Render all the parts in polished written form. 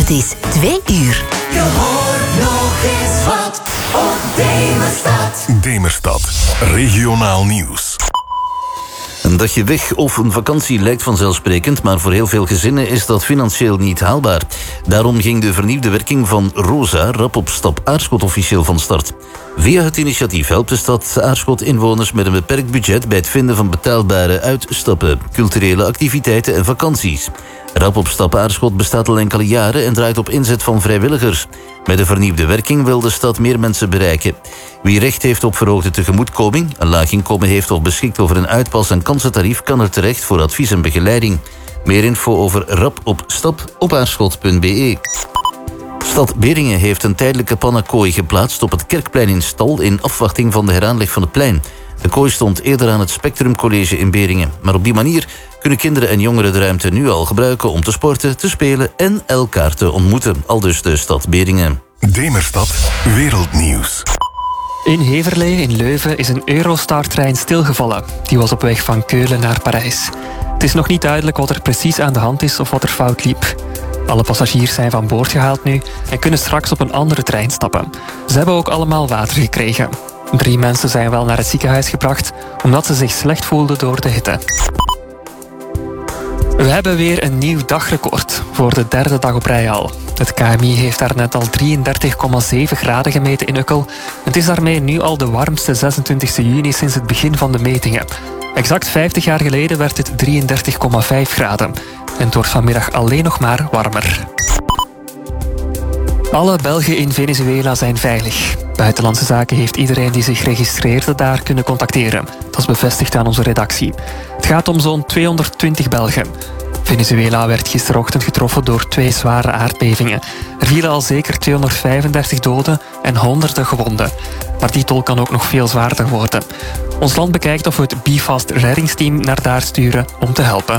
Het is 2 uur. Je hoort nog eens wat op Demerstad. Demerstad, regionaal nieuws. Een dagje weg of een vakantie lijkt vanzelfsprekend, maar voor heel veel gezinnen is dat financieel niet haalbaar. Daarom ging de vernieuwde werking van ROSA, Rap op Stap Aarschot, officieel van start. Via het initiatief helpt de stad Aarschot inwoners met een beperkt budget bij het vinden van betaalbare uitstappen, culturele activiteiten en vakanties. Rap op Stap Aarschot bestaat al enkele jaren en draait op inzet van vrijwilligers. Met de vernieuwde werking wil de stad meer mensen bereiken. Wie recht heeft op verhoogde tegemoetkoming, een laag inkomen heeft of beschikt over een uitpas- en kansentarief, kan er terecht voor advies en begeleiding. Meer info over Rap op Stap op aarschot.be. Stad Beringen heeft een tijdelijke pannenkooi geplaatst op het Kerkplein in Stal in afwachting van de heraanleg van het plein. De kooi stond eerder aan het Spectrum College in Beringen. Maar op die manier kunnen kinderen en jongeren de ruimte nu al gebruiken om te sporten, te spelen en elkaar te ontmoeten. Aldus de Stad Beringen. Demerstad, wereldnieuws. In Heverlee in Leuven is een Eurostar-trein stilgevallen. Die was op weg van Keulen naar Parijs. Het is nog niet duidelijk wat er precies aan de hand is of wat er fout liep. Alle passagiers zijn van boord gehaald nu en kunnen straks op een andere trein stappen. Ze hebben ook allemaal water gekregen. 3 mensen zijn wel naar het ziekenhuis gebracht omdat ze zich slecht voelden door de hitte. We hebben weer een nieuw dagrecord voor de 3e dag op rij al. Het KMI heeft daarnet al 33,7 graden gemeten in Ukkel. Het is daarmee nu al de warmste 26 juni sinds het begin van de metingen. Exact 50 jaar geleden werd het 33,5 graden. En het wordt vanmiddag alleen nog maar warmer. Alle Belgen in Venezuela zijn veilig. Buitenlandse Zaken heeft iedereen die zich registreerde daar kunnen contacteren. Dat is bevestigd aan onze redactie. Het gaat om zo'n 220 Belgen. Venezuela werd gisterochtend getroffen door 2 zware aardbevingen. Er vielen al zeker 235 doden en honderden gewonden. Maar die tol kan ook nog veel zwaarder worden. Ons land bekijkt of we het Bifast reddingsteam naar daar sturen om te helpen.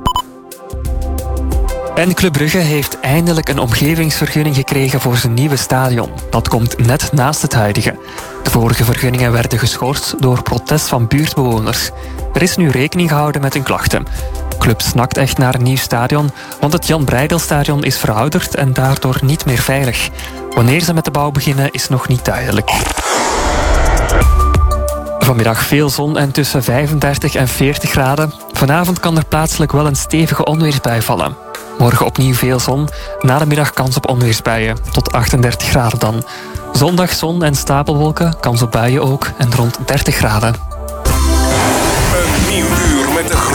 En Club Brugge heeft eindelijk een omgevingsvergunning gekregen voor zijn nieuwe stadion. Dat komt net naast het huidige. De vorige vergunningen werden geschorst door protest van buurtbewoners. Er is nu rekening gehouden met hun klachten. De club snakt echt naar een nieuw stadion, want het Jan Breidelstadion is verouderd en daardoor niet meer veilig. Wanneer ze met de bouw beginnen is nog niet duidelijk. Vanmiddag veel zon en tussen 35 en 40 graden. Vanavond kan er plaatselijk wel een stevige onweersbui vallen. Morgen opnieuw veel zon, na de middag kans op onweersbuien, tot 38 graden dan. Zondag zon en stapelwolken, kans op buien ook en rond 30 graden. Een nieuw uur met de